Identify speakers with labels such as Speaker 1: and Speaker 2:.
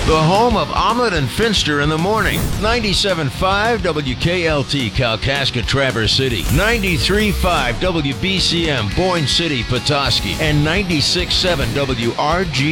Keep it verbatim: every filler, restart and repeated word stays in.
Speaker 1: The home of Omelet and Finster in the morning. ninety-seven point five W K L T Kalkaska Traverse City. ninety-three point five W B C M Boyne City Petoskey. And ninety-six point seven W R G